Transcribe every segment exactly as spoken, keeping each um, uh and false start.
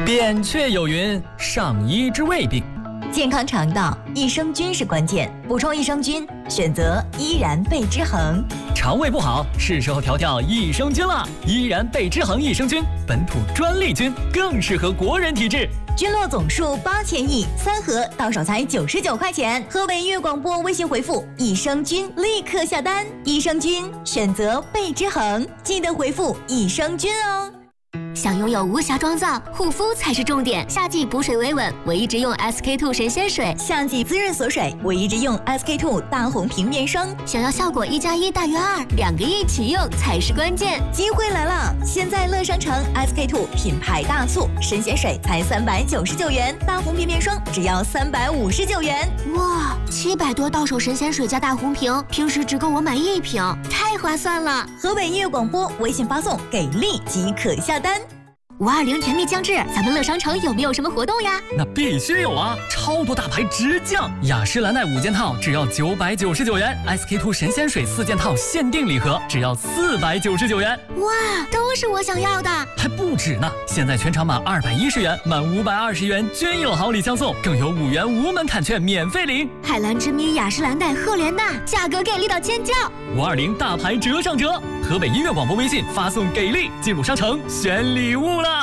扁鹊有云：上医治未病。 健康肠道，益生菌是关键。补充益生菌，选择依然贝之恒。 肠胃不好，是时候调调益生菌了。依然贝之恒益生菌，本土专利菌，更适合国人体质。 菌落总数八千亿，三盒到手才九十九块钱。河北音乐广播微信回复“益生菌”，立刻下单。益生菌选择贝之恒，记得回复“益生菌”哦。 想拥有无瑕妆造，护肤才是重点。夏季补水维稳，我一直用 S K two 神仙水； 夏季滋润锁水，我一直用 S K two 大红瓶面霜。 想要效果一加一大于二，两个一起用才是关键。 机会来了！现在乐商城 S K two 品牌大促，神仙水才三百九十九元，大红瓶面霜只要三百五十九元。 哇，七百多到手神仙水加大红瓶，平时只够我买一瓶，太划算了！ 河北音乐广播微信发送给力即可下单。 五二零甜蜜将至，咱们乐商城有没有什么活动呀？ 那必须有啊！超多大牌直降，雅诗兰黛五件套只要九百九十九元 ，S K two 神仙水四件套限定礼盒只要四百九十九元。 哇，都是我想要的！ 还不止呢！现在全场满二百一十元，满五百二十元均有好礼相送，更有五元无门槛券免费领。 海蓝之谜、雅诗兰黛、赫莲娜，价格给力到尖叫！ 五二零大牌折上折，河北音乐广播微信发送给力，进入商城选礼物了。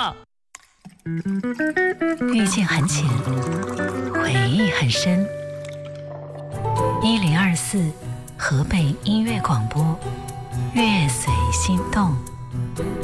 遇见很浅，回忆很深。一零二四，河北音乐广播，乐随心动。